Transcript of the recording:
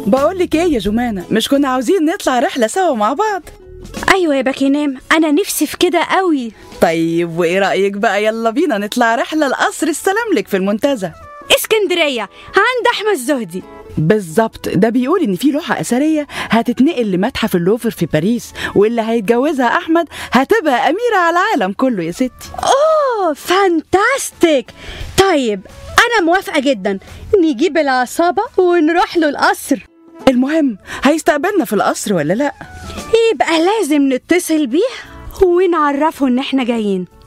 بقولك ايه يا جمانة، مش كنا عاوزين نطلع رحلة سوا مع بعض؟ ايوه يا باكينام، انا نفسي في كده قوي. طيب وايه رأيك بقى يلا بينا نطلع رحلة لقصر السلاملك في المنتزه؟ اسكندرية عند احمد زهدي. بالظبط، ده بيقول ان في لوحة أثرية هتتنقل لمتحف اللوفر في باريس، واللي هيتجوزها احمد هتبقى أميرة على العالم كله يا ستي. اوه فانتاستيك. طيب انا موافقة جدا، نجيب العصابة ونروح له القصر. المهم هيستقبلنا في القصر ولا لا؟ يبقى لازم نتصل بيه ونعرفه ان احنا جايين.